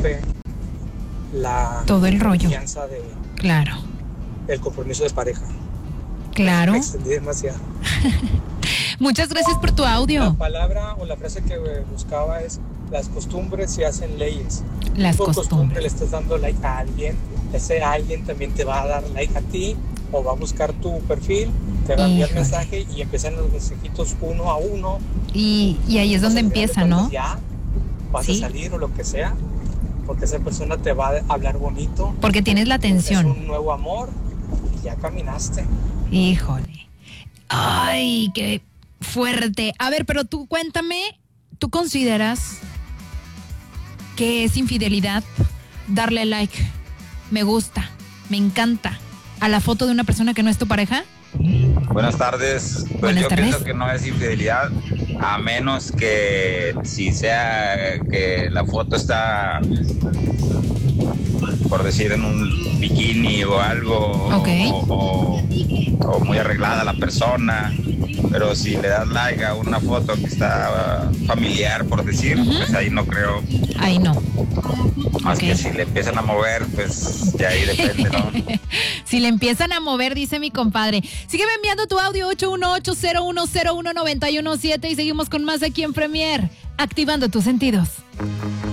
rompe todo el rollo. confianza Claro. del compromiso de pareja. Claro. Me extendí demasiado. Muchas gracias por tu La audio. palabra o la frase que buscaba es: las costumbres se hacen leyes. Las Por costumbre le costumbres. estás dando like a alguien, ese alguien también te va a dar like a ti, o va a buscar tu perfil, te va a enviar Híjole. mensaje y empiezan los mensajitos uno a uno. Y ahí es donde Pues, al final de empieza, ¿no? cuentas, ya vas Sí. a salir o lo que sea, porque esa persona te va a hablar bonito, Porque tienes la es atención. un nuevo amor y ya caminaste. Híjole. Ay, qué fuerte. A ver, pero tú cuéntame, ¿tú consideras que es infidelidad darle like, me gusta, me encanta a la foto de una persona que no es tu pareja? Buenas tardes. Pues Buenas yo tardes. pienso que no es infidelidad, a menos que si sea que la foto está, por decir, en un bikini o algo, Ok. o muy arreglada la persona. Pero si le das like a una foto que está familiar, por decir, pues ahí no creo. Ahí no. Más Ok. que si le empiezan a mover, pues ya ahí depende, ¿no? Si le empiezan a mover, dice mi compadre. Sígueme enviando tu audio 818-0101-917 y seguimos con más aquí en Premier, activando tus sentidos.